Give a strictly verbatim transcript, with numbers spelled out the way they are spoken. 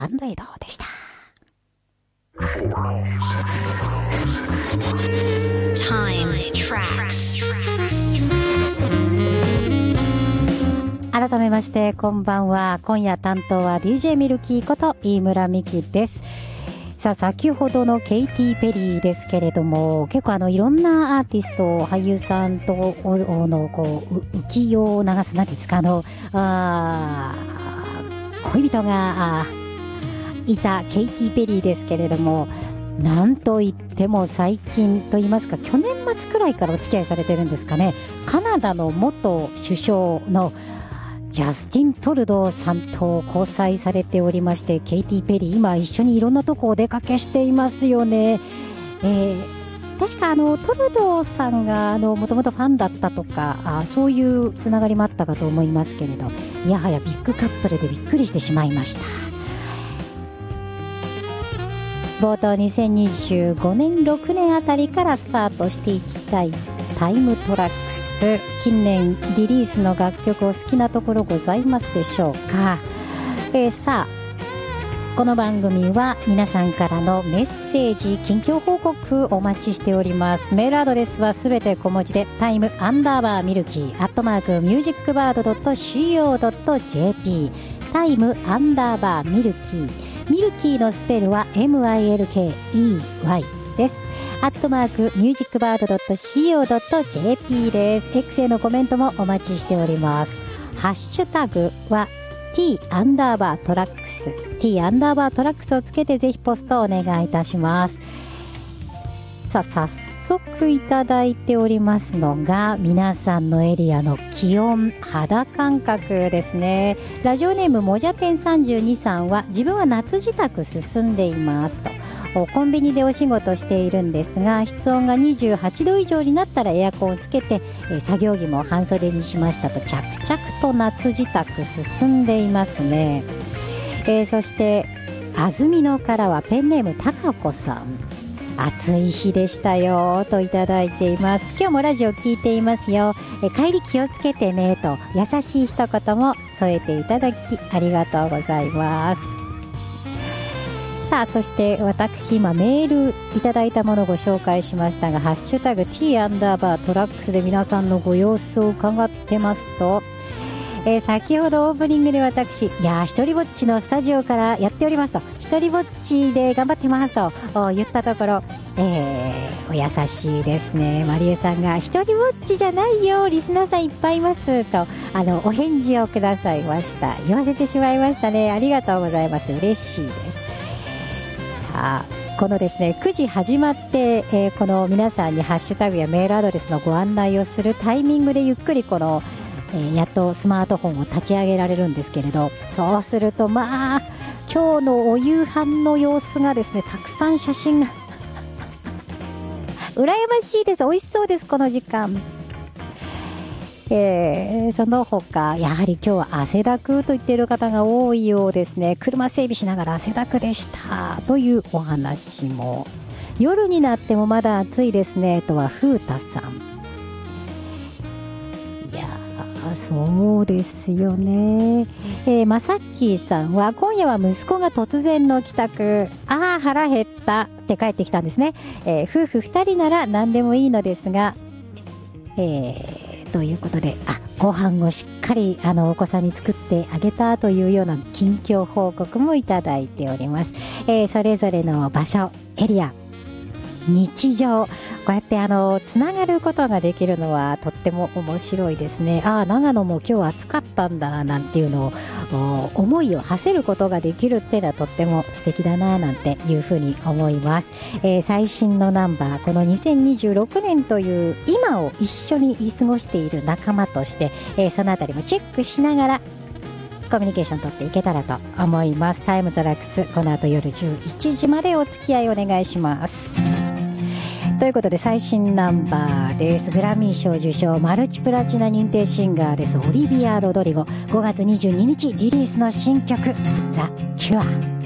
バンドエイドでした。Time Tracks。改めましてこんばんは。今夜担当は ディージェー ミルキーこと飯村美希です。さあ、先ほどのケイティ・ペリーですけれども、結構あのいろんなアーティスト、俳優さんとのこう浮世を流す、なんていうんですか、あのあ恋人がいたケイティ・ペリーですけれども、なんといっても最近といいますか、去年末くらいからお付き合いされてるんですかね。カナダの元首相のジャスティン・トルドーさんと交際されておりまして、ケイティ・ペリー今一緒にいろんなとこお出かけしていますよね。えー、確かあのトルドーさんがもともとファンだったとか、あそういうつながりもあったかと思いますけれど、いやはやビッグカップルでびっくりしてしまいました。冒頭にせんにじゅうごねんろくねんあたりからスタートしていきたいタイムトラックス。近年リリースの楽曲を好きなところございますでしょうか。えー、さあこの番組は皆さんからのメッセージ、近況報告お待ちしております。メールアドレスはすべて小文字でタイムアンダーバーミルキーアットマークミュージックバードドットシーオードットジェーピー、 タイムアンダーバーミルキー、ミルキーのスペルは エムアイエルケーイーワイ です。アットマークミュージックバードドットシーオードットジェーピー です。 X へのコメントもお待ちしております。ハッシュタグは T アンダーバートラックス T アンダーバートラックスをつけてぜひポストお願いいたします。さあ早速いただいておりますのが皆さんのエリアの気温、肌感覚ですね。ラジオネームもじゃてんさんじゅうにさんは、自分は夏支度進んでいますと。コンビニでお仕事しているんですが、室温がにじゅうはちど以上になったらエアコンをつけて、えー、作業着も半袖にしましたと、着々と夏支度進んでいますね。えー、そして安曇野からはペンネームたかこさん、暑い日でしたよといただいています。今日もラジオ聞いていますよ。え帰り気をつけてねと優しい一言も添えていただきありがとうございます。さあそして私今メールいただいたものをご紹介しましたが、ハッシュタグ T アンダーバートラックスで皆さんのご様子を伺ってますと、えー、先ほどオープニングで私、いやー一人ぼっちのスタジオからやっておりますと、一人ぼっちで頑張ってますと言ったところ、えー、お優しいですね。マリエさんが一人ぼっちじゃないよ、リスナーさんいっぱいいますとあのお返事をくださいました。言わせてしまいましたね。ありがとうございます。嬉しいです。さあこのですねくじ始まって、えー、この皆さんにハッシュタグやメールアドレスのご案内をするタイミングでゆっくりこの、えー、やっとスマートフォンを立ち上げられるんですけれど、そうするとまあ今日のお夕飯の様子がですね、たくさん写真が羨ましいです。美味しそうですこの時間。えー、その他やはり今日は汗だくと言っている方が多いようですね。車整備しながら汗だくでしたというお話も。夜になってもまだ暑いですねとは風太さん。いやーそうですよね。えー、まさっきーさんは今夜は息子が突然の帰宅、あー腹減ったって帰ってきたんですね。えー、夫婦二人なら何でもいいのですが、えーということで、あ、ご飯をしっかりあのお子さんに作ってあげたというような近況報告もいただいております。えー、それぞれの場所、エリア、日常、こうやってあのつながることができるのはとっても面白いですね。ああ長野も今日暑かったんだなんていうのを思いを馳せることができるっていうのはとっても素敵だななんていうふうに思います。えー、最新のナンバー、このにせんにじゅうろくねんという今を一緒に過ごしている仲間として、えー、そのあたりもチェックしながらコミュニケーション取っていけたらと思います。タイムトラックス、この後夜じゅういちじまでお付き合いお願いします。ということで最新ナンバーです。グラミー賞受賞、マルチプラチナ認定シンガーです。オリビア・ロドリゴ、ごがつにじゅうににちリリースの新曲ザ・キュア。